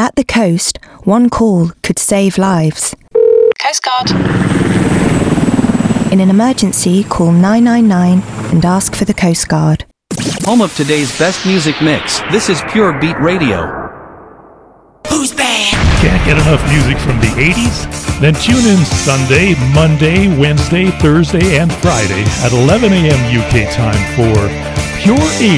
At the coast, one call could save lives. Coast Guard. In an emergency, call 999 and ask for the Coast Guard. Home of today's best music mix. This is Pure Beat Radio. Who's bad? Can't get enough music from the 80s? Then tune in Sunday, Monday, Wednesday, Thursday, and Friday at 11 a.m. UK time for Pure 80s.